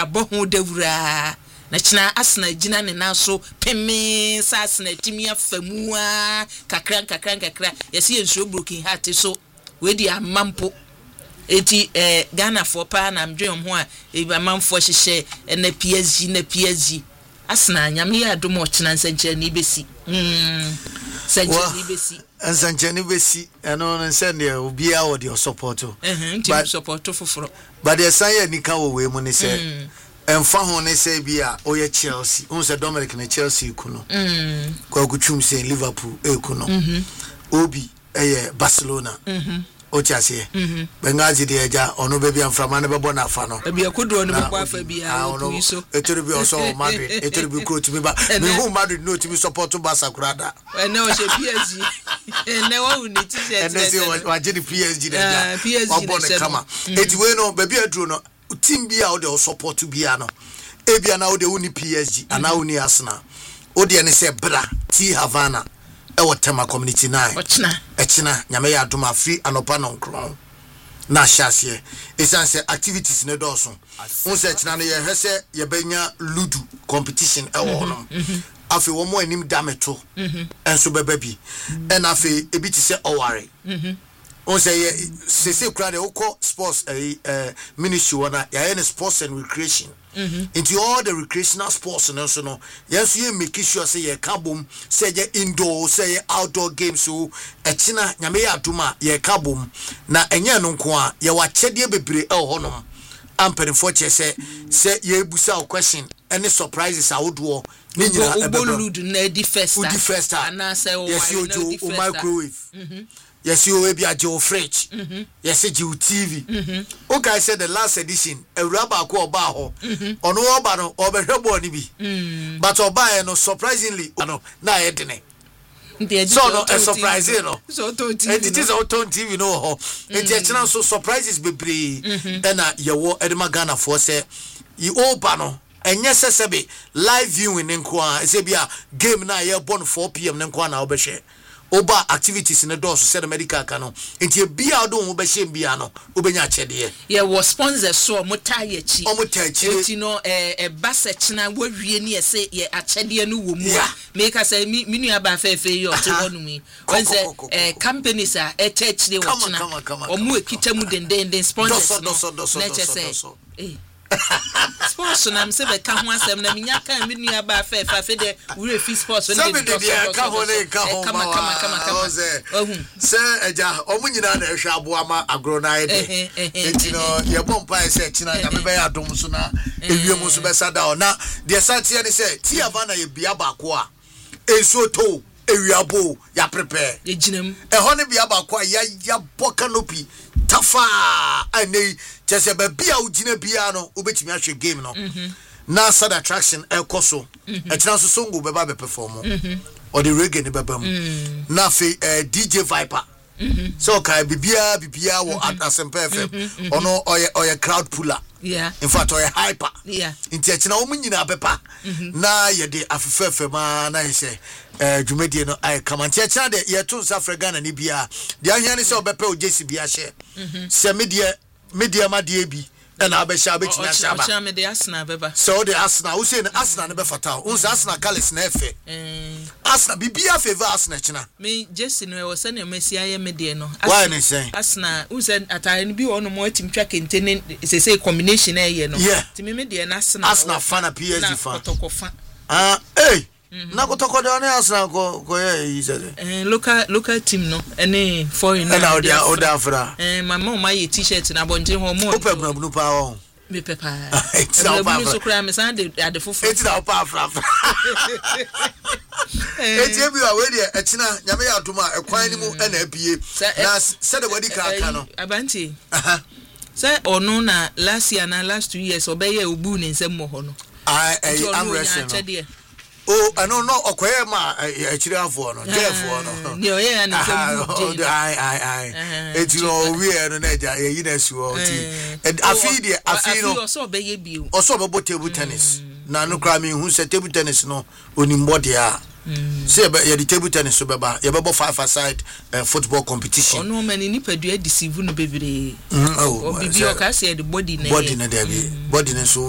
abohu dawura na china asna gina ne na so peme sa asna timi afamu a kakra yesi enso broken heart so we di amampo eti Ghana for pa na mdwem ho a amamfo hyehye na PSG asna nyame ya domo china nsanche ni besi Sanchani besi eno nsende obi a wo de support team support foforo but the say ni ka wo we mu ni say emfa ho ni say bi a oye Chelsea unse Dominic na Chelsea kuno kwa kutwum say Liverpool kuno obi Barcelona otiase bengazi de eja ono bebi amframa ne bebo na afa no ebi akodo no bebo afa bi a okuiso etori bi oso Madrid etori bi ko timi ba me hu Madrid no timi support Barca kurada na o she PSG na wo ni t-shirt na se wa je PSG da obo ne kama eti we no bebi aduro no team bi a o de support bi a no ebia na o de uni PSG ana uni Arsenal o de ne se bra T Havana ewo tema community 9 echina nyame ya adoma free anopa no nkron na hyase esanse activities ne doso unse echina no ye hwese ye benya ludu competition ewo no afi wo mo anim dameto enso beba bi en afi ebiti se oware unse ye sese kura de ukọ sports ministry wana ya ne sports and recreation into all the recreational sports and so no yes you make sure say ye kabom say ye indoor say ye outdoor games so echina nyame ya aduma ye kabom na enye no nko a ye wa chede bebre honom amperifo che say ye busa question any surprises awodo ni nyina eboludu na di first ana say yes you microwave yes you will be a Joe French yes you TV okay said the last edition Ewuraba ko oba ho ono oba no obehwebo ni bi but oba no surprisingly no na edene so no a surprise no so to it is auto TV no ho it channel so surprises bebre na yewo edema Ghana for say you oba no enye sesebe live viewing nko a se bia game na ye born 4 PM nko na obehwe oba activities in the doors said medical canon enti bia do wo be shem bia no obenya chede ye was sponsor so motaye chi enti no basa china wawie ni ese ye achede no wo mu a make say minu aba fefe yo to wonu mi when say companies are etechide wo china omu ekita mu den sponsors no sports na mse be ka ho asem na minya kan minu aba fefe de we refi sports no de ka ho kama se eja omunyina na ehwe aboa ma agro na ide enti no ye bompa se china ya be ya dom so na ewiem so be sada na de satie ni se T Havana ye bia ba ko a ensoto ewiabo ya prepare ye ginam ho ne bia ba ko a ya bo canopy tafa anei chese ba bia ugina bia no obetimi ahwe game no na sad attraction ekoso echina so songo beba be perform or the reggae ne beba mu na fe DJ Viper so kai bibia wo Asempa FM ono oye crowd puller in fact oye hyper inti echina wo munyina bepa na ye de afefe ma na ye se dwumedie no ai kama nti echina de ye to South Ghana ni bia de ahia ni se obepa o jesi bia hye se media ma de bi na abesha betina shaba ocha me de Arsenal beba so the Arsenal wo say Arsenal ne be fatal unse Arsenal Gales na efe Arsenal bibia favor Arsenal china me Jesse no wo say na Messi aye media no why ne say Arsenal unse atare no bi wo no mo atim twa kentene say combination na ye no ti me media na Arsenal fan na PSG fan na kotoko de oni Arsenal ko ye say local team no any foreign na oda afra mama ma ye t-shirt na bonje ho mo open blue pa on me pepa it's now pa so kra me san de fufu it's now pa afra eti bi wa we de echina nyame ya adoma ekwan ni mu na apie na se de wadi ka no abanti say onu na last year na last 2 years obeye obu ni nsem mo ho no I'm resting oh I know no okoye ma achiri afo no jefo no ni oye ya na nsem eti no we no na ja yi na suo ti afi no so obeye bi oso bebo table tennis na no kra me hu se table tennis no onimbode a say ya the table tennis so beba ya bebo 5-a-side football competition ono mani ni padu deceive no bebre bibi o ka say the body na there be body na so